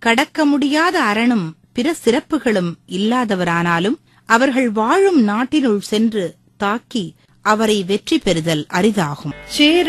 கடக்க முடியாத அரணும் பிற சிறப்புகளும் இல்லாதவரானாலும் அவர்கள் வாழும் நாட்டினுள் சென்று தாக்கி அவரை வெற்றி பெறுதல் அரிதாகும்.